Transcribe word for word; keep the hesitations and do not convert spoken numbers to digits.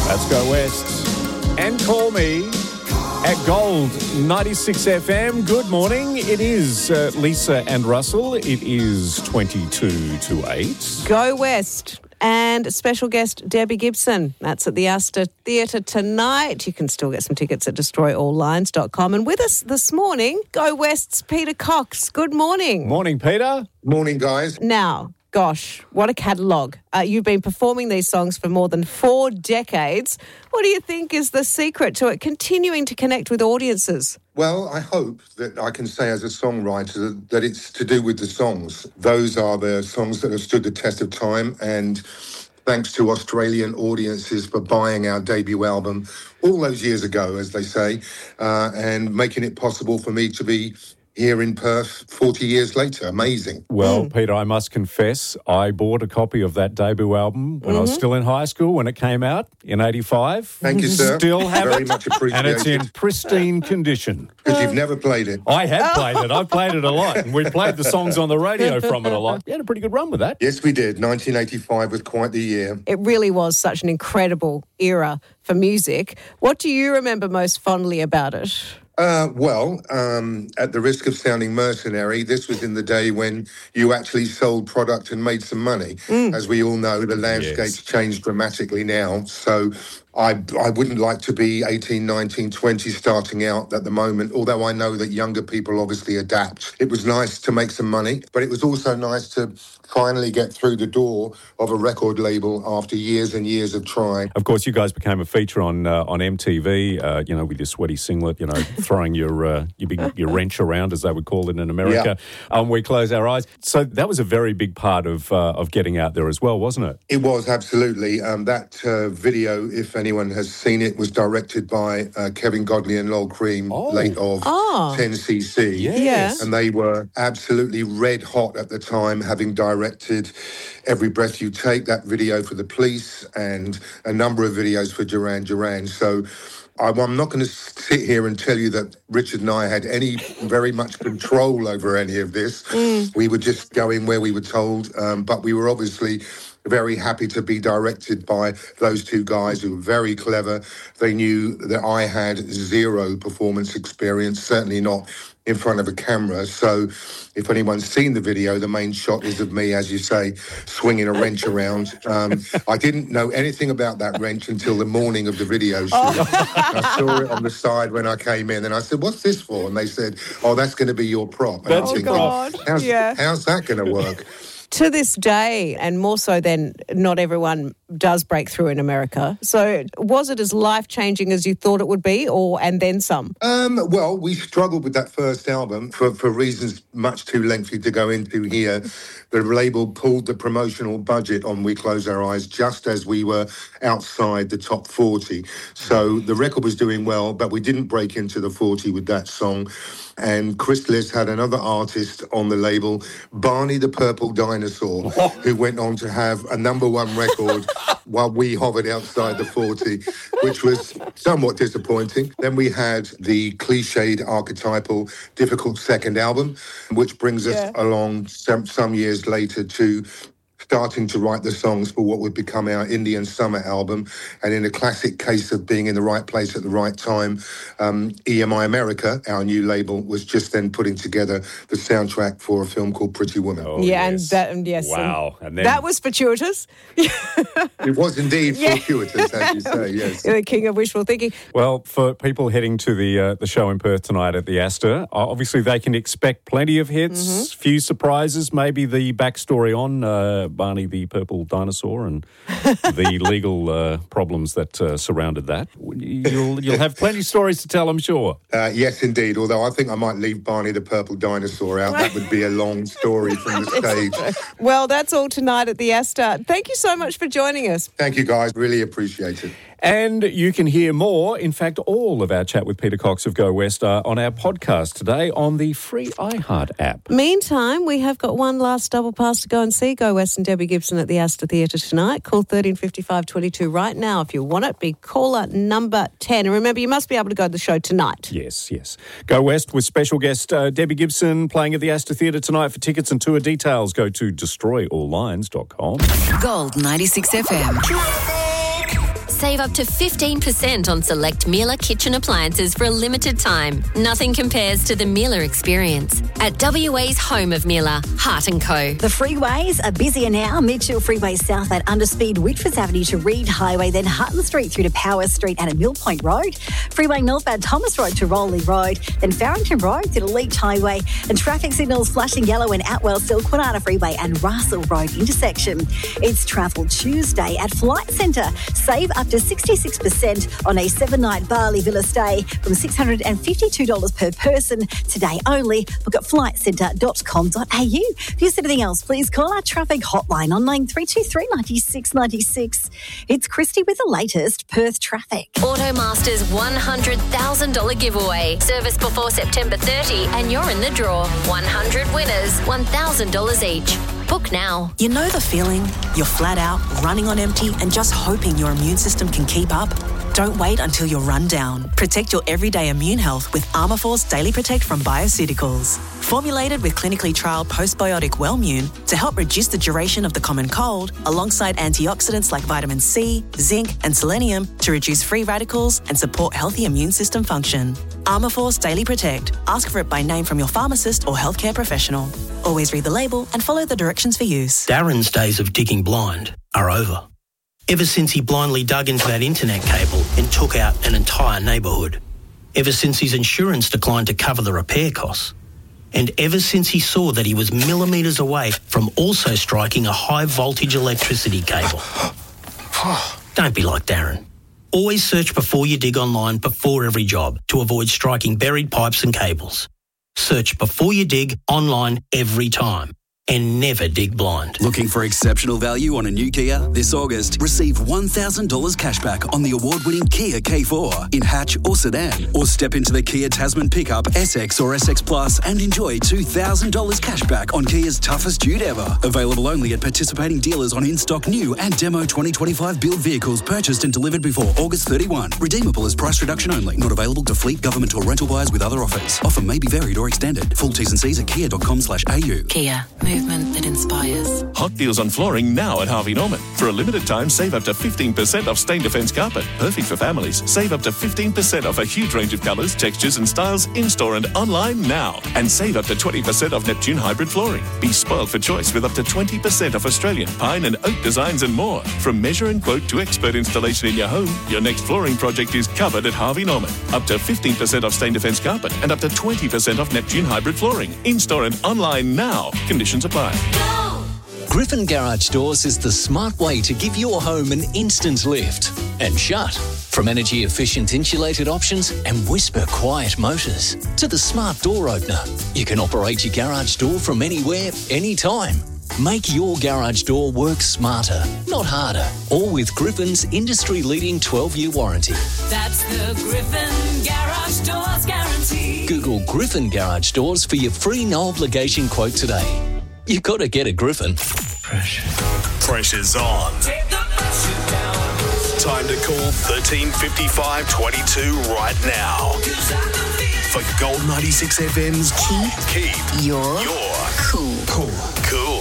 Let's go west and call me at Gold ninety-six F M. Good morning. It is uh, Lisa and Russell. It is twenty-two to eight. Go west. And special guest Debbie Gibson. That's at the Astor Theatre tonight. You can still get some tickets at destroy all lines dot com. And with us this morning, Go West's Peter Cox. Good morning. Morning, Peter. Morning, guys. Now, gosh, what a catalogue. Uh, you've been performing these songs for more than four decades. What do you think is the secret to it continuing to connect with audiences? Well, I hope that I can say as a songwriter that it's to do with the songs. Those are the songs that have stood the test of time, and thanks to Australian audiences for buying our debut album all those years ago, as they say, uh, and making it possible for me to be here in Perth forty years later. Amazing. Well, Mm. Peter, I must confess, I bought a copy of that debut album when mm-hmm. I was still in high school when it came out in eighty-five. Thank you, sir. Still have Very it. much appreciated. And it's in pristine condition. Because you've never played it. I have played it. I've played it a lot. And we played the songs on the radio from it a lot. You had a pretty good run with that. Yes, we did. nineteen eighty-five was quite the year. It really was such an incredible era for music. What do you remember most fondly about it? Uh, well, um, at the risk of sounding mercenary, this was in the day when you actually sold product and made some money. Mm. As we all know, the landscape's yes. changed dramatically now. So I, I wouldn't like to be eighteen, nineteen, twenty starting out at the moment, although I know that younger people obviously adapt. It was nice to make some money, but it was also nice to finally get through the door of a record label after years and years of trying. Of course, you guys became a feature on uh, on M T V, uh, you know, with your sweaty singlet, you know, throwing your uh, your, big, your wrench around, as they would call it in America. Yeah. Um, we close our eyes. So that was a very big part of uh, of getting out there as well, wasn't it? It was, absolutely. Um, that uh, video, if anyone has seen it, was directed by uh, Kevin Godley and Lol Cream, oh. late of oh. ten C C. Yes. And they were absolutely red hot at the time, having directed Every Breath You Take, that video for The Police, and a number of videos for Duran Duran. So I'm not going to sit here and tell you that Richard and I had any very much control over any of this. Mm. We were just going where we were told, um, but we were obviously very happy to be directed by those two guys who were very clever. They knew that I had zero performance experience, certainly not in front of a camera. So if anyone's seen the video, the main shot is of me, as you say, swinging a wrench around. Um, I didn't know anything about that wrench until the morning of the video shoot. Oh. I saw it on the side when I came in, and I said, "What's this for?" And they said, "Oh, that's going to be your prop." And that's I'm thinking, God. how's, yeah. how's that going to work? To this day, and more so than not everyone does break through in America. So was it as life-changing as you thought it would be, or and then some? Um, well, we struggled with that first album for, for reasons much too lengthy to go into here. The label pulled the promotional budget on We Close Our Eyes just as we were outside the top forty. So the record was doing well, but we didn't break into the forty with that song. And Chris Liss had another artist on the label, Barney the Purple Dinosaur, who went on to have a number one record while we hovered outside the forty, which was somewhat disappointing. Then we had the cliched, archetypal, difficult second album, which brings us yeah. along some, some years later to starting to write the songs for what would become our Indian Summer album. And in a classic case of being in the right place at the right time, um, E M I America, our new label, was just then putting together the soundtrack for a film called Pretty Woman. Oh, yeah, yes. and that, and yes, wow. And and then... that was fortuitous. It was indeed Yeah. fortuitous, as you say, yes. You're the king of wishful thinking. Well, for people heading to the uh, the show in Perth tonight at the Astor, uh, obviously they can expect plenty of hits, mm-hmm. few surprises, maybe the backstory on uh, Barney the Purple Dinosaur and the legal uh, problems that uh, surrounded that. You'll you'll have plenty of stories to tell, I'm sure. Uh, yes, indeed, although I think I might leave Barney the Purple Dinosaur out. That would be a long story from the stage. Well, that's all tonight at the Astor. Thank you so much for joining us. Thank you, guys. Really appreciate it. And you can hear more, in fact, all of our chat with Peter Cox of Go West uh, on our podcast today on the free iHeart app. Meantime, we have got one last double pass to go and see Go West and Debbie Gibson at the Astor Theatre tonight. Call thirteen fifty-five twenty-two right now if you want it. Be caller number ten. And remember, you must be able to go to the show tonight. Yes, yes. Go West with special guest uh, Debbie Gibson playing at the Astor Theatre tonight. For tickets and tour details, go to destroy all lines dot com. Gold ninety-six F M. Save up to fifteen percent on select Miele kitchen appliances for a limited time. Nothing compares to the Miele experience. At W A's home of Miele, Hart and Co. The freeways are busier now. Midfield Freeway South at Underspeed, Whitfords Avenue to Reed Highway, then Hutton Street through to Power Street and at Mill Point Road. Freeway northbound Thomas Road to Rowley Road, then Farrington Road to Leach Highway, and traffic signals flashing yellow in Atwell, still Quinana Freeway and Russell Road intersection. It's Travel Tuesday at Flight Centre. Save up to sixty-six percent on a seven-night Bali Villa stay from six hundred fifty-two dollars per person. Today only. Look at flight centre dot com dot a u. If you see anything else, please call our traffic hotline on nine three two three, nine six nine six. It's Christy with the latest Perth traffic. Automaster's one hundred thousand dollars giveaway. Service before September thirtieth and you're in the draw. one hundred winners, one thousand dollars each. Book now. You know the feeling? You're flat out, running on empty and just hoping your immune system can keep up? Don't wait until you're run down. Protect your everyday immune health with Armourforce Daily Protect from Bioceuticals. Formulated with clinically trialled postbiotic Wellmune to help reduce the duration of the common cold, alongside antioxidants like vitamin C, zinc and selenium to reduce free radicals and support healthy immune system function. Armourforce Daily Protect. Ask for it by name from your pharmacist or healthcare professional. Always read the label and follow the directions for use. Darren's days of digging blind are over. Ever since he blindly dug into that internet cable and took out an entire neighbourhood. Ever since his insurance declined to cover the repair costs. And ever since he saw that he was millimetres away from also striking a high-voltage electricity cable. Don't be like Darren. Always search before you dig online before every job to avoid striking buried pipes and cables. Search before you dig online every time. And never dig blind. Looking for exceptional value on a new Kia? This August, receive one thousand dollars cashback on the award-winning Kia K four in hatch or sedan. Or step into the Kia Tasman pickup, S X or S X Plus and enjoy two thousand dollars cashback on Kia's toughest dude ever. Available only at participating dealers on in-stock new and demo twenty twenty-five build vehicles purchased and delivered before August thirty-first. Redeemable as price reduction only. Not available to fleet, government or rental buyers with other offers. Offer may be varied or extended. Full T's and C's at kia dot com slash a u. Kia. Movement that inspires. Hot deals on flooring now at Harvey Norman. For a limited time, save up to fifteen percent off Stain Defence carpet. Perfect for families. Save up to fifteen percent off a huge range of colours, textures and styles in-store and online now. And save up to twenty percent off Neptune hybrid flooring. Be spoiled for choice with up to twenty percent off Australian pine and oak designs and more. From measure and quote to expert installation in your home, your next flooring project is covered at Harvey Norman. Up to fifteen percent off Stain Defence carpet and up to twenty percent off Neptune hybrid flooring. In-store and online now. Conditions apply. Griffin Garage Doors is the smart way to give your home an instant lift and shut. From energy-efficient insulated options and whisper-quiet motors to the smart door opener, you can operate your garage door from anywhere, anytime. Make your garage door work smarter, not harder. All with Griffin's industry-leading twelve-year warranty. That's the Griffin Garage Doors guarantee. Google Griffin Garage Doors for your free no-obligation quote today. You've got to get a Griffin. Pressure. Pressure's on. Take the pressure down. Time to call thirteen fifty-five twenty-two right now. For Gold ninety-six F M's Keep, Keep Your, your Cool. Cool. Cool.